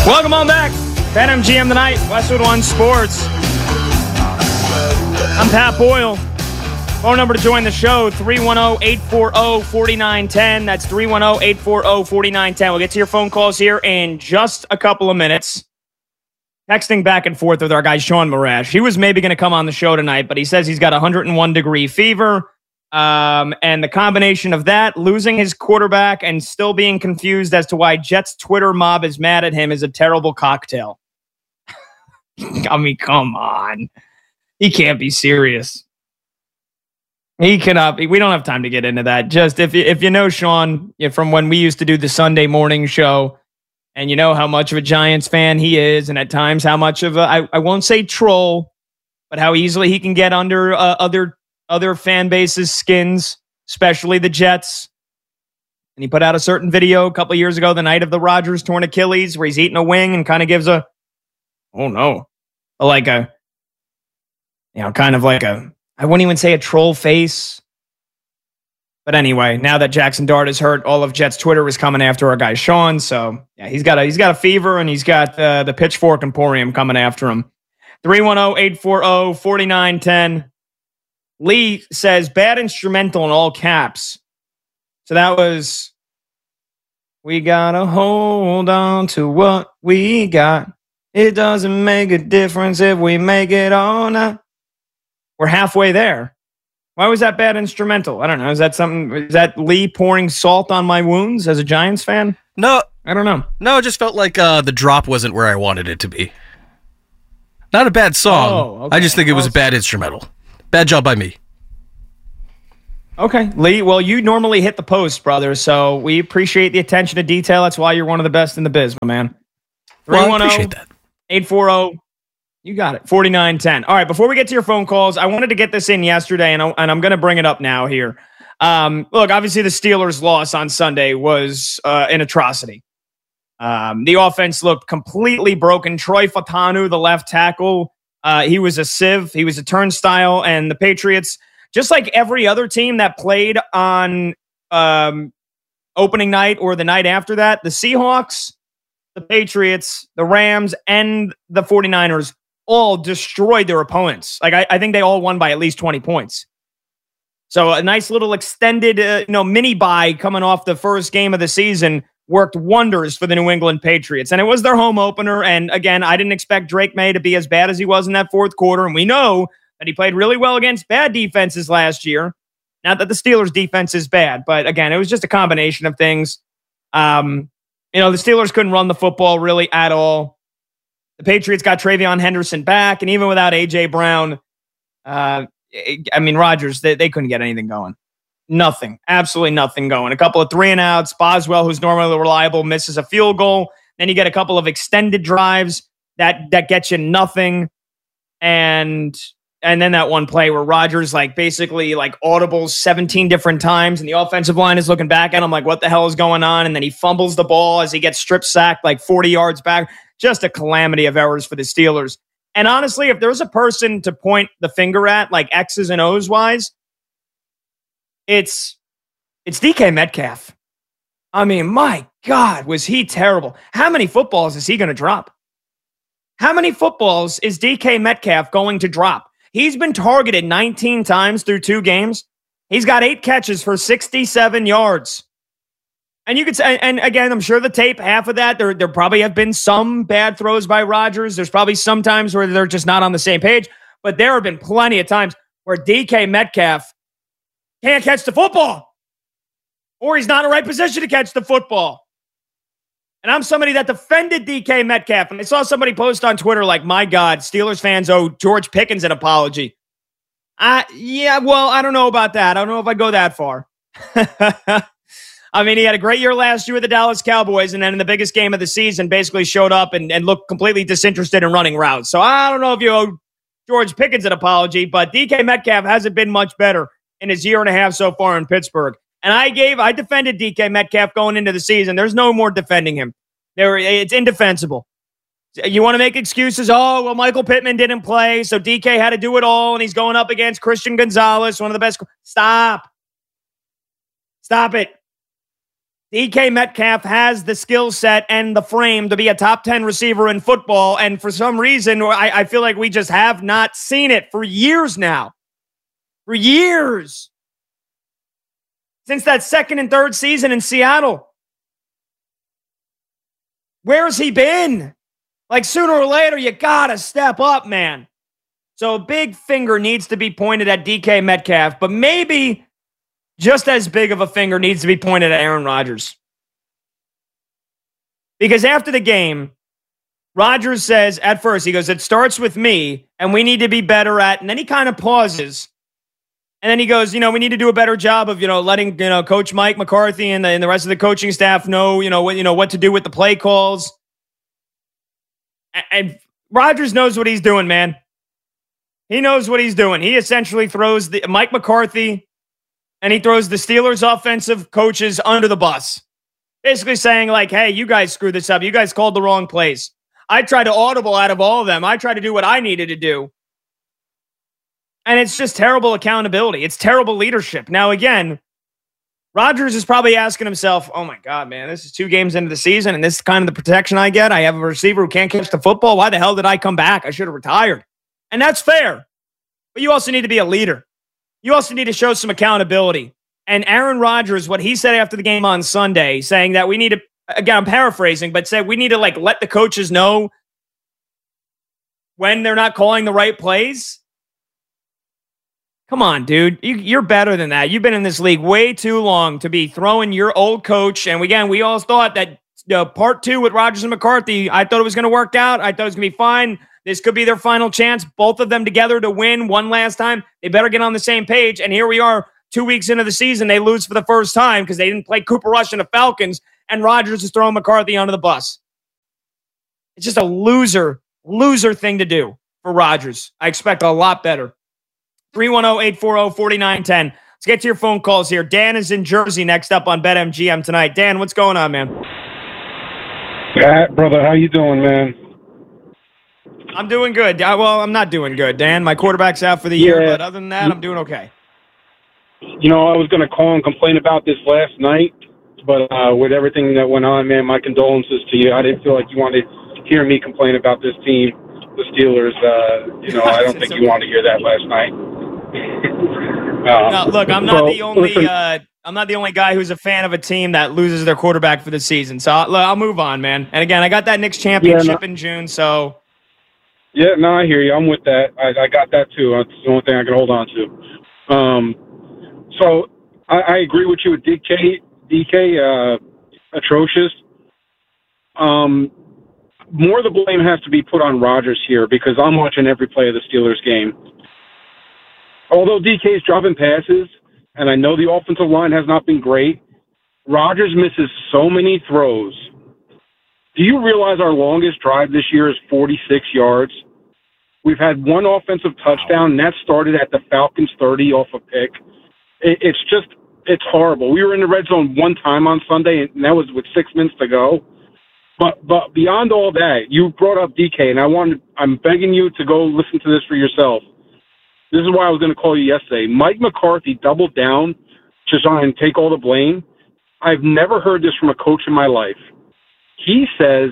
Welcome on back. BetMGM tonight, Westwood One Sports. I'm Pat Boyle. Phone number to join the show, 310-840-4910. That's 310-840-4910. We'll get to your phone calls here in just a couple of minutes. Texting back and forth with our guy, Sean Marash. He was maybe going to come on the show tonight, but he says he's got 101-degree fever. And the combination of that, losing his quarterback, and still being confused as to why Jets Twitter mob is mad at him is a terrible cocktail. I mean, come on. He can't be serious. He cannot be. We don't have time to get into that. Just if you know Sean from when we used to do the Sunday morning show, and you know how much of a Giants fan he is, and at times how much of I won't say troll, but how easily he can get under other fan bases' skins, especially the Jets. And he put out a certain video a couple of years ago, the night of the Rodgers torn Achilles, where he's eating a wing and kind of gives kind of like a, I wouldn't even say a troll face. But anyway, now that Jackson Dart is hurt, all of Jets Twitter is coming after our guy Sean. So yeah, he's got a fever, and he's got the Pitchfork Emporium coming after him. 310-840-4910. Lee says bad instrumental in all caps. So that was, we gotta hold on to what we got. It doesn't make a difference if we make it or not. We're halfway there. Why was that bad instrumental? I don't know. Is that Lee pouring salt on my wounds as a Giants fan? No. I don't know. No, it just felt like the drop wasn't where I wanted it to be. Not a bad song. Oh, okay. I just think it was a bad instrumental. Bad job by me. Okay, Lee. Well, you normally hit the post, brother, so we appreciate the attention to detail. That's why you're one of the best in the biz, my man. 310-840. Well, I appreciate that. You got it. 4910. All right, before we get to your phone calls, I wanted to get this in yesterday, and I'm going to bring it up now here. Look, obviously the Steelers' loss on Sunday was an atrocity. The offense looked completely broken. Troy Fautanu, the left tackle, he was a sieve. He was a turnstile, and the Patriots, just like every other team that played on opening night or the night after that, the Seahawks, the Patriots, the Rams, and the 49ers all destroyed their opponents. Like I think they all won by at least 20 points. So a nice little extended mini bye coming off the first game of the season worked wonders for the New England Patriots. And it was their home opener. And again, I didn't expect Drake May to be as bad as he was in that fourth quarter. And we know that he played really well against bad defenses last year. Not that the Steelers' defense is bad, but again, it was just a combination of things. The Steelers couldn't run the football really at all. The Patriots got Travion Henderson back, and even without A.J. Brown, Rodgers, they couldn't get anything going. Nothing. Absolutely nothing going. A couple of 3-and-outs. Boswell, who's normally reliable, misses a field goal. Then you get a couple of extended drives that get you nothing. And then that one play where Rodgers basically audibles 17 different times, and the offensive line is looking back at him like, what the hell is going on? And then he fumbles the ball as he gets strip sacked 40 yards back. Just a calamity of errors for the Steelers. And honestly, if there's a person to point the finger at, X's and O's wise, it's DK Metcalf. I mean, my God, was he terrible. How many footballs is he going to drop? How many footballs is DK Metcalf going to drop? He's been targeted 19 times through 2 games. He's got 8 catches for 67 yards. And you could say, and again, I'm sure the tape, half of that, there probably have been some bad throws by Rodgers. There's probably some times where they're just not on the same page. But there have been plenty of times where DK Metcalf can't catch the football. Or he's not in the right position to catch the football. And I'm somebody that defended DK Metcalf. And I saw somebody post on Twitter my God, Steelers fans owe George Pickens an apology. I don't know about that. I don't know if I go that far. I mean, he had a great year last year with the Dallas Cowboys, and then in the biggest game of the season, basically showed up and looked completely disinterested in running routes. So I don't know if you owe George Pickens an apology, but DK Metcalf hasn't been much better in his year and a half so far in Pittsburgh. And I defended DK Metcalf going into the season. There's no more defending him. It's indefensible. You want to make excuses? Oh, well, Michael Pittman didn't play, so DK had to do it all, and he's going up against Christian Gonzalez, one of the best. Stop it. DK Metcalf has the skill set and the frame to be a top 10 receiver in football. And for some reason, I feel like we just have not seen it for years now. For years. Since that second and third season in Seattle. Where has he been? Like, sooner or later, you gotta step up, man. So a big finger needs to be pointed at DK Metcalf, but maybe just as big of a finger needs to be pointed at Aaron Rodgers. Because after the game, Rodgers says, at first, he goes, it starts with me, and we need to be better at, and then he kind of pauses. And then he goes, we need to do a better job of, letting, Coach Mike McCarthy and the rest of the coaching staff know, what to do with the play calls. And Rodgers knows what he's doing, man. He knows what he's doing. He essentially throws Mike McCarthy and he throws the Steelers offensive coaches under the bus. Basically saying like, hey, you guys screwed this up. You guys called the wrong plays. I tried to audible out of all of them. I tried to do what I needed to do. And it's just terrible accountability. It's terrible leadership. Now, again, Rodgers is probably asking himself, oh my God, man, this is 2 games into the season and this is kind of the protection I get. I have a receiver who can't catch the football. Why the hell did I come back? I should have retired. And that's fair. But you also need to be a leader. You also need to show some accountability. And Aaron Rodgers, what he said after the game on Sunday, saying that we need to, again, I'm paraphrasing, but said we need to let the coaches know when they're not calling the right plays. Come on, dude. You're better than that. You've been in this league way too long to be throwing your old coach. And again, we all thought that part 2 with Rodgers and McCarthy, I thought it was going to work out. I thought it was going to be fine. This could be their final chance. Both of them together to win one last time. They better get on the same page. And here we are 2 weeks into the season. They lose for the first time because they didn't play Cooper Rush and the Falcons. And Rodgers is throwing McCarthy under the bus. It's just a loser thing to do for Rodgers. I expect a lot better. 310-840-4910. Let's get to your phone calls here. Dan is in Jersey next up on BetMGM tonight. Dan, what's going on, man? Pat, brother, how you doing, man? I'm doing good. Well, I'm not doing good, Dan. My quarterback's out for the year, but other than that, I'm doing okay. I was going to call and complain about this last night, but with everything that went on, man, my condolences to you. I didn't feel like you wanted to hear me complain about this team, the Steelers. I don't think you wanted to hear that last night. No, look, I'm not the only. I'm not the only guy who's a fan of a team that loses their quarterback for the season. So I'll move on, man. And again, I got that Knicks championship in June, so. Yeah, no, I hear you. I'm with that. I got that too. That's the only thing I can hold on to. So I agree with you with DK, atrocious. More of the blame has to be put on Rodgers here because I'm watching every play of the Steelers game. Although DK is dropping passes, and I know the offensive line has not been great, Rodgers misses so many throws. Do you realize our longest drive this year is 46 yards? We've had one offensive touchdown, and that started at the Falcons 30 off a pick. It's horrible. We were in the red zone one time on Sunday, and that was with 6 minutes to go. But beyond all that, you brought up DK, and I'm begging you to go listen to this for yourself. This is why I was going to call you yesterday. Mike McCarthy doubled down to try and take all the blame. I've never heard this from a coach in my life. He says,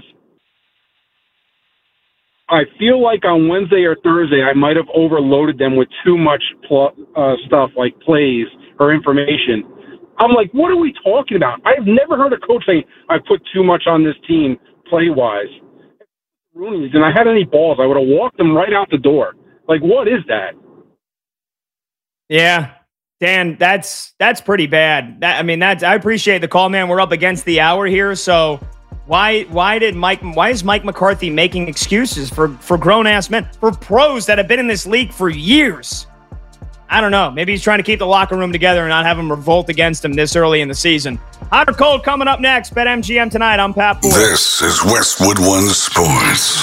I feel like on Wednesday or Thursday I might have overloaded them with too much stuff like plays or information. I'm like, what are we talking about? I've never heard a coach say, I put too much on this team play-wise. Rooney's, and I had any balls, I would have walked them right out the door. Like, what is that? Yeah, Dan, that's pretty bad. I appreciate the call, man. We're up against the hour here, so why is Mike McCarthy making excuses for grown-ass men, for pros that have been in this league for years? I don't know. Maybe he's trying to keep the locker room together and not have them revolt against him this early in the season. Hot or cold coming up next. BetMGM tonight. I'm Pat Ford. This is Westwood One Sports.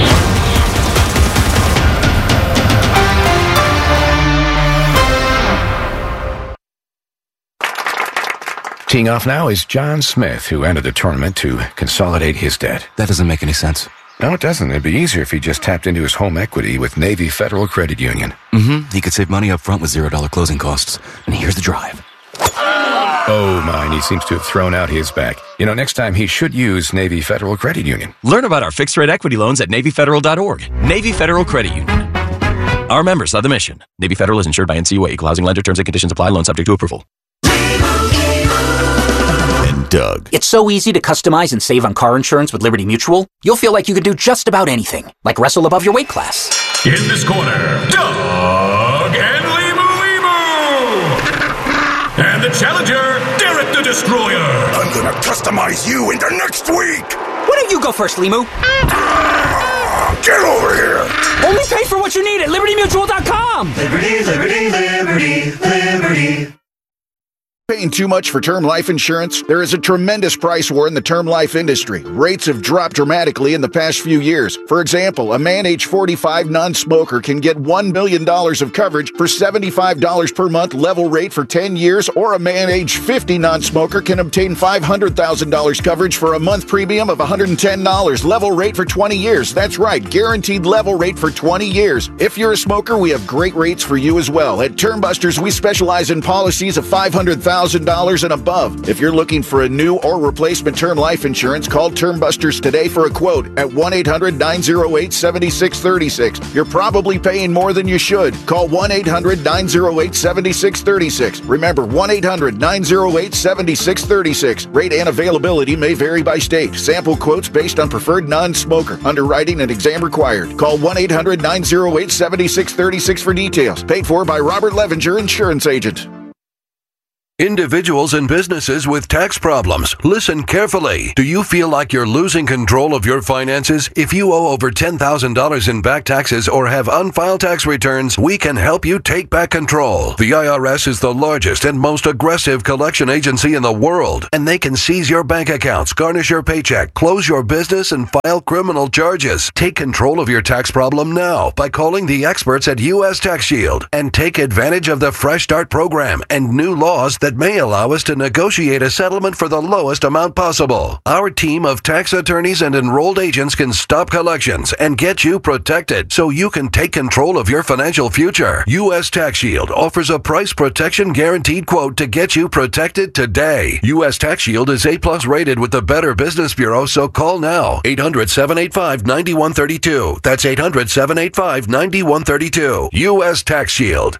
Teeing off now is John Smith, who entered the tournament to consolidate his debt. That doesn't make any sense. No, it doesn't. It'd be easier if he just tapped into his home equity with Navy Federal Credit Union. He could save money up front with $0 closing costs. And here's the drive. Oh, mine, he seems to have thrown out his back. You know, next time he should use Navy Federal Credit Union. Learn about our fixed-rate equity loans at NavyFederal.org. Navy Federal Credit Union. Our members are the mission. Navy Federal is insured by NCUA. Equal housing lender. Terms and conditions apply. Loan subject to approval. And Doug. It's so easy to customize and save on car insurance with Liberty Mutual. You'll feel like you could do just about anything, like wrestle above your weight class. In this corner, Doug and and the challenger, Derek the Destroyer. I'm gonna customize you into next week. Why don't you go first, Limu? Get over here. Only pay for what you need at LibertyMutual.com. Liberty, liberty, liberty, liberty. Paying too much for term life insurance? There is a tremendous price war in the term life industry. Rates have dropped dramatically in the past few years. For example, a man age 45 non-smoker can get $1 million of coverage for $75 per month level rate for 10 years, or a man age 50 non-smoker can obtain $500,000 coverage for a month premium of $110 level rate for 20 years. That's right, guaranteed level rate for 20 years. If you're a smoker, we have great rates for you as well. At Termbusters, we specialize in policies of $500,000 and above. If you're looking for a new or replacement term life insurance, call Termbusters today for a quote at 1-800-908-7636. You're probably paying more than you should. Call 1-800-908-7636. Remember, 1-800-908-7636. Rate and availability may vary by state. Sample quotes based on preferred non-smoker. Underwriting and exam required. Call 1-800-908-7636 for details. Paid for by Robert Levenger, Insurance Agent. Individuals and businesses with tax problems, listen carefully. Do you feel like you're losing control of your finances? If you owe over $10,000 in back taxes or have unfiled tax returns, we can help you take back control. The IRS is the largest and most aggressive collection agency in the world, and they can seize your bank accounts, garnish your paycheck, close your business, and file criminal charges. Take control of your tax problem now by calling the experts at U.S. Tax Shield and take advantage of the Fresh Start program and new laws that may allow us to negotiate a settlement for the lowest amount possible. Our team of tax attorneys and enrolled agents can stop collections and get you protected so you can take control of your financial future. U.S. Tax Shield offers a price protection guaranteed quote to get you protected today. U.S. Tax Shield is A+ rated with the Better Business Bureau, so call now. 800-785-9132. That's 800-785-9132. U.S. Tax Shield.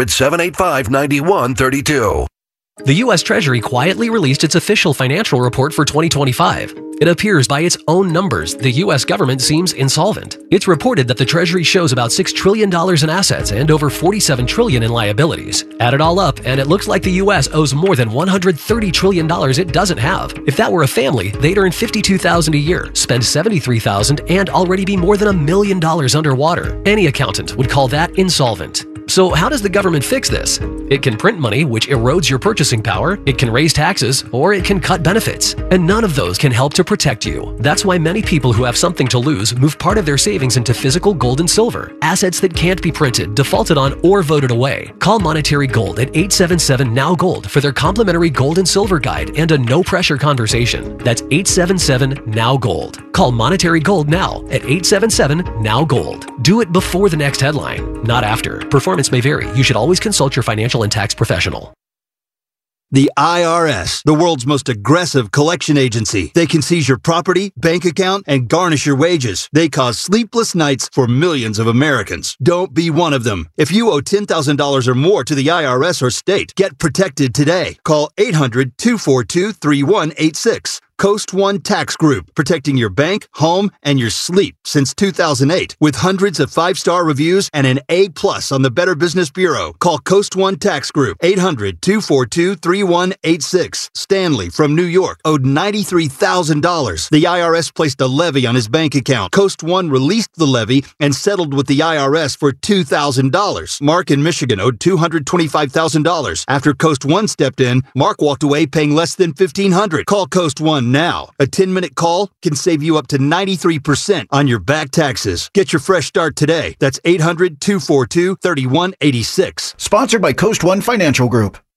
800-785-9132. The U.S. Treasury quietly released its official financial report for 2025. It appears by its own numbers, the U.S. government seems insolvent. It's reported that the Treasury shows about $6 trillion in assets and over $47 trillion in liabilities. Add it all up, and it looks like the U.S. owes more than $130 trillion it doesn't have. If that were a family, they'd earn $52,000 a year, spend $73,000, and already be more than $1 million underwater. Any accountant would call that insolvent. So how does the government fix this? It can print money, which erodes your purchasing power, it can raise taxes, or it can cut benefits. And none of those can help to protect you. That's why many people who have something to lose move part of their savings into physical gold and silver, assets that can't be printed, defaulted on, or voted away. Call Monetary Gold at 877-NOW-GOLD for their complimentary gold and silver guide and a no-pressure conversation. That's 877-NOW-GOLD. Call Monetary Gold now at 877-NOW-GOLD. Do it before the next headline, not after. Performance may vary. You should always consult your financial and tax professional. The IRS, the world's most aggressive collection agency. They can seize your property, bank account, and garnish your wages. They cause sleepless nights for millions of Americans. Don't be one of them. If you owe $10,000 or more to the IRS or state, get protected today. Call 800-242-3186. Coast One Tax Group, protecting your bank, home, and your sleep since 2008. With hundreds of 5-star reviews and an A+ on the Better Business Bureau. Call Coast One Tax Group, 800-242-3186. Stanley from New York owed $93,000. The IRS placed a levy on his bank account. Coast One released the levy and settled with the IRS for $2,000. Mark in Michigan owed $225,000. After Coast One stepped in, Mark walked away paying less than $1,500. Call Coast One now. A 10-minute call can save you up to 93% on your back taxes. Get your fresh start today. That's 800-242-3186. Sponsored by Coast One Financial Group.